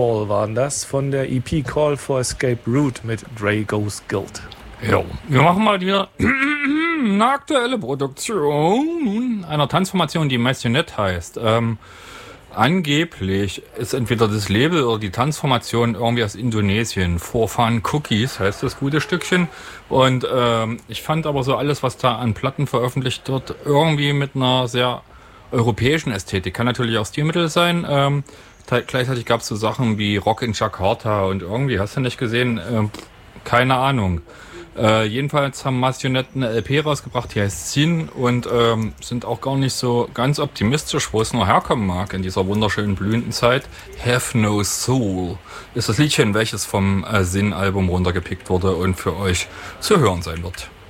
Waren das von der EP Call for Escape Route mit Dre Goes Guild. Jo, wir machen mal wieder eine aktuelle Produktion einer Tanzformation, die Massionette heißt. Angeblich ist entweder das Label oder die Tanzformation irgendwie aus Indonesien. For Fun Cookies heißt das gute Stückchen. Und ich fand aber so alles, was da an Platten veröffentlicht wird, irgendwie mit einer sehr europäischen Ästhetik. Kann natürlich auch Stilmittel sein. Gleichzeitig gab es so Sachen wie Rock in Jakarta und irgendwie, hast du nicht gesehen? Keine Ahnung. Jedenfalls haben Massionette eine LP rausgebracht, die heißt Sin und sind auch gar nicht so ganz optimistisch, wo es nur herkommen mag in dieser wunderschönen blühenden Zeit. Have No Soul ist das Liedchen, welches vom Sin-Album runtergepickt wurde und für euch zu hören sein wird.